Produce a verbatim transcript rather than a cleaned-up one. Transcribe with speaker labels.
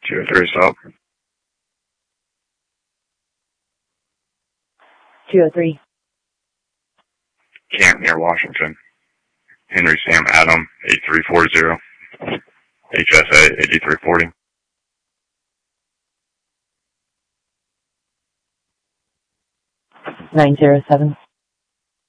Speaker 1: two oh three, stop.
Speaker 2: two oh three.
Speaker 1: Camp near Washington. Henry Sam Adam, eight three four zero. H S A eighty-three forty.
Speaker 2: nine zero seven.